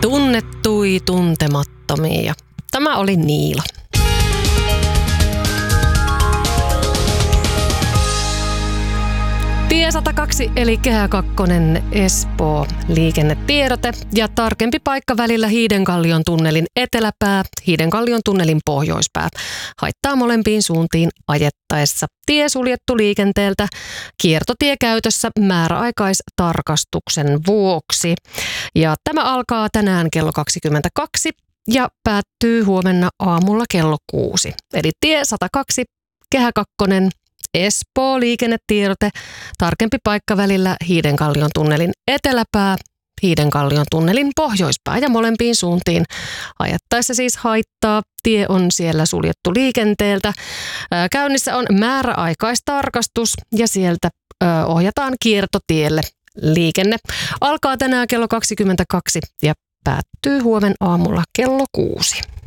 Tunnettui tuntemattomia. Ja tämä oli Niilo. Tie 102 eli Kehä 2 Espoo liikennetiedote ja tarkempi paikka välillä Hiidenkallion tunnelin eteläpää, Hiidenkallion tunnelin pohjoispää. Haittaa molempiin suuntiin ajettaessa. Tie suljettu liikenteeltä, kiertotie käytössä määräaikaistarkastuksen vuoksi. Ja tämä alkaa tänään kello 22 ja päättyy huomenna aamulla kello 6. Eli tie 102 Kehä 2 Espoo liikennetiedote, tarkempi paikka välillä Hiidenkallion tunnelin eteläpää, Hiidenkallion tunnelin pohjoispää ja molempiin suuntiin ajettaessa siis haittaa. Tie on siellä suljettu liikenteeltä. Käynnissä on määräaikaistarkastus ja sieltä ohjataan kiertotielle liikenne. Alkaa tänään kello 22 ja päättyy huomen aamulla kello 6.